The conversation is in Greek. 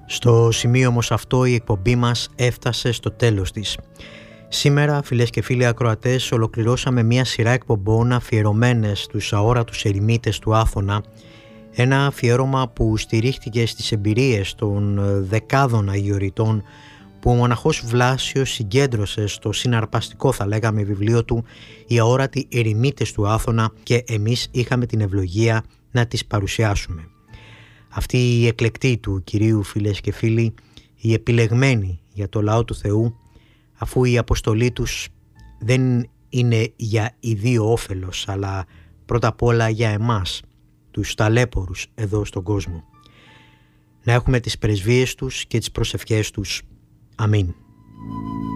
Στο σημείο όμως αυτό η εκπομπή μας έφτασε στο τέλος της. Σήμερα, φίλες και φίλοι ακροατές, ολοκληρώσαμε μια σειρά εκπομπών αφιερωμένες στους αόρατους ερημίτες του Άθωνα, ένα αφιέρωμα που στηρίχθηκε στις εμπειρίες των δεκάδων αγιοριτών που ο μοναχός Βλάσιος συγκέντρωσε στο συναρπαστικό, θα λέγαμε, βιβλίο του «Οι αόρατοι ερημίτες του Άθωνα» και εμείς είχαμε την ευλογία να τις παρουσιάσουμε. Αυτοί οι εκλεκτοί του Κυρίου, φίλες και φίλοι, οι επιλεγμένοι για το λαό του Θεού, αφού η αποστολή τους δεν είναι για ιδίο όφελος, αλλά πρώτα απ' όλα για εμάς, τους ταλέπορους εδώ στον κόσμο. Να έχουμε τις πρεσβείες τους και τις προσευχές τους. Αμήν.